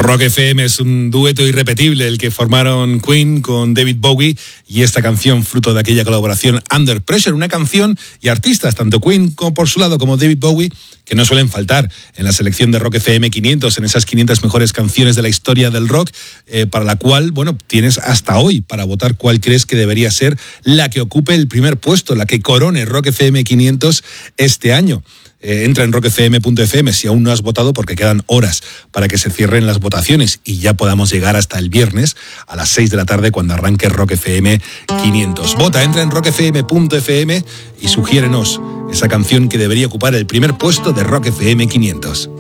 Rock FM es un dueto irrepetible el que formaron Queen con David Bowie y esta canción fruto de aquella colaboración Under Pressure, una canción y artistas, tanto Queen como por su lado como David Bowie, que no suelen faltar en la selección de Rock FM 500, en esas 500 mejores canciones de la historia del rock, para la cual, bueno, tienes hasta hoy para votar cuál crees que debería ser la que ocupe el primer puesto, la que corone Rock FM 500 este año. Entra en rockfm.fm si aún no has votado, porque quedan horas para que se cierren las votaciones y ya podamos llegar hasta el viernes a las 6 de la tarde cuando arranque Rock FM 500. Vota, entra en rockfm.fm y sugiérenos esa canción que debería ocupar el primer puesto de Rock FM 500.